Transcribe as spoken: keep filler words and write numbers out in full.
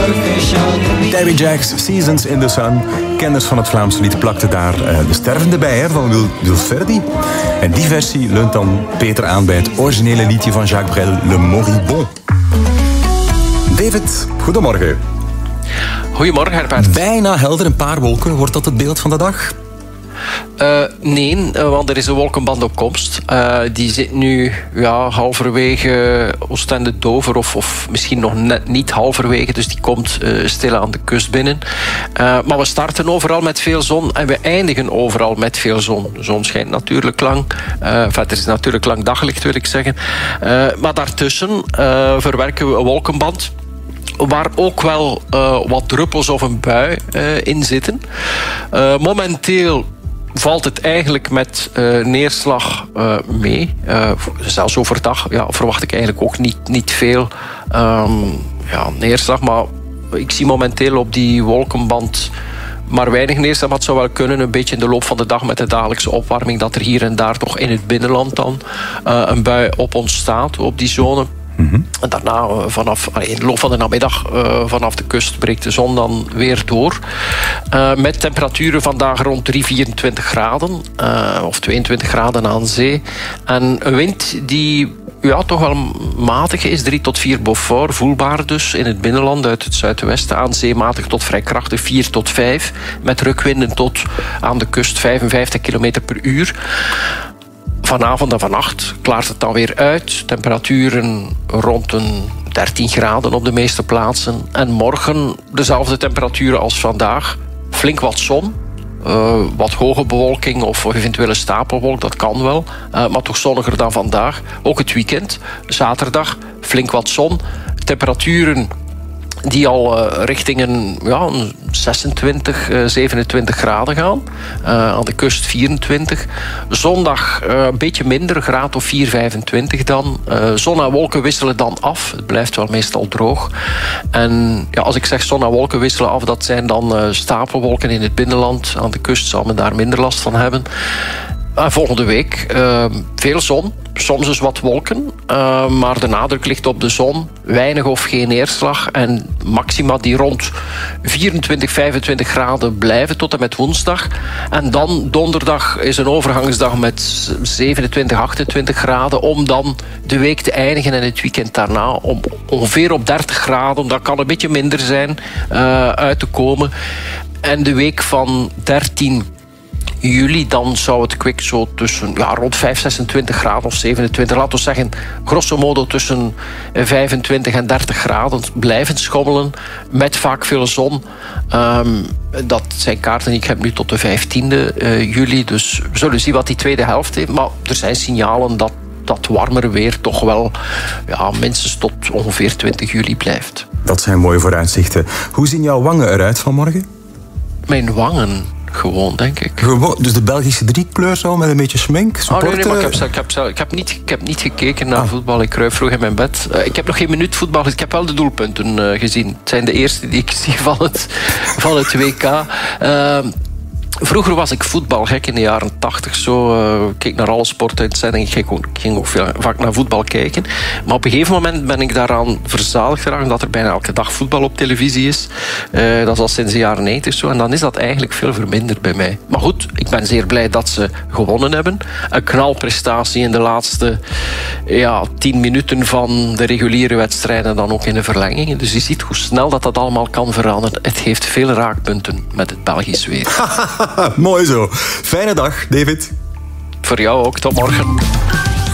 Davy Jacks, Seasons in the Sun. Kenners van het Vlaamse lied plakten daar uh, de stervende bij hè, van Wil, Wilfredi. En die versie leunt dan Peter aan bij het originele liedje van Jacques Brel, Le Moribond. David, goedemorgen. Goedemorgen, Herbert. Bijna helder, een paar wolken. Wordt dat het beeld van de dag? Uh, nee, uh, want er is een wolkenband op komst. Uh, die zit nu ja, halverwege Oostende-Dover of, of misschien nog net niet halverwege. Dus die komt uh, stil aan de kust binnen. Uh, maar we starten overal met veel zon en we eindigen overal met veel zon. De zon schijnt natuurlijk lang. Uh, enfin, het is natuurlijk lang daglicht, wil ik zeggen. Uh, maar daartussen uh, verwerken we een wolkenband waar ook wel uh, wat druppels of een bui uh, in zitten. Uh, momenteel valt het eigenlijk met uh, neerslag uh, mee. Uh, zelfs overdag ja, verwacht ik eigenlijk ook niet, niet veel um, ja, neerslag. Maar ik zie momenteel op die wolkenband maar weinig neerslag. Maar het zou wel kunnen, een beetje in de loop van de dag met de dagelijkse opwarming, dat er hier en daar toch in het binnenland dan uh, een bui op ontstaat op die zone. Mm-hmm. En daarna, vanaf, in de loop van de namiddag, uh, vanaf de kust breekt de zon dan weer door. Uh, met temperaturen vandaag rond drie, vierentwintig graden. Uh, of tweeëntwintig graden aan zee. En een wind die ja, toch wel matig is. drie tot vier Beaufort, voelbaar dus in het binnenland uit het zuidwesten. Aan zee matig tot vrij krachtig, vier tot vijf. Met rukwinden tot aan de kust vijfenvijftig kilometer per uur. Vanavond en vannacht klaart het dan weer uit. Temperaturen rond een dertien graden op de meeste plaatsen. En morgen dezelfde temperaturen als vandaag. Flink wat zon. Uh, wat hoge bewolking of eventuele stapelwolk, dat kan wel. Uh, maar toch zonniger dan vandaag. Ook het weekend, zaterdag, flink wat zon. Temperaturen die al uh, richting een, ja, een zesentwintig, uh, zevenentwintig graden gaan. Uh, aan de kust vierentwintig. Zondag uh, een beetje minder, een graad of vier, vijfentwintig dan. Uh, zon en wolken wisselen dan af. Het blijft wel meestal droog. En ja, als ik zeg zon en wolken wisselen af, dat zijn dan uh, stapelwolken in het binnenland. Aan de kust zal men daar minder last van hebben. Uh, volgende week uh, veel zon, soms dus wat wolken, uh, maar de nadruk ligt op de zon, weinig of geen neerslag en maxima die rond vierentwintig, vijfentwintig graden blijven tot en met woensdag. En dan donderdag is een overgangsdag met zevenentwintig, achtentwintig graden om dan de week te eindigen en het weekend daarna om ongeveer op dertig graden, dat kan een beetje minder zijn, uh, uit te komen. En de week van dertien juli, dan zou het kwik zo tussen ja, rond vijf, zesentwintig graden of zevenentwintig, laten we zeggen, grosso modo tussen vijfentwintig en dertig graden blijven schommelen, met vaak veel zon. Um, dat zijn kaarten die ik heb nu tot de vijftiende uh, juli, dus we zullen zien wat die tweede helft heeft. Maar er zijn signalen dat dat warmere weer toch wel ja, minstens tot ongeveer twintig juli blijft. Dat zijn mooie vooruitzichten. Hoe zien jouw wangen eruit vanmorgen? Mijn wangen? Gewoon, denk ik. Gewoon, dus de Belgische driekleur zo, met een beetje schmink? Oh, nee, nee, maar ik heb, ik, heb, ik, heb niet, ik heb niet gekeken naar ah. voetbal. Ik kruip vroeg in mijn bed. Uh, ik heb nog geen minuut voetbal. Ik heb wel de doelpunten uh, gezien. Het zijn de eerste die ik zie van het, van het W K. Uh, Vroeger was ik voetbalgek in de jaren tachtig. Zo uh, keek naar alle sportuitzendingen. Ik ging ook, ging ook veel, vaak naar voetbal kijken. Maar op een gegeven moment ben ik daaraan verzadigd geraakt, dat er bijna elke dag voetbal op televisie is. Uh, dat is al sinds de jaren negentig zo. En dan is dat eigenlijk veel verminderd bij mij. Maar goed, ik ben zeer blij dat ze gewonnen hebben. Een knalprestatie in de laatste ja, tien minuten van de reguliere wedstrijden, dan ook in de verlengingen. Dus je ziet hoe snel dat dat allemaal kan veranderen. Het heeft veel raakpunten met het Belgisch weer. Mooi zo. Fijne dag, David. Voor jou ook. Tot morgen.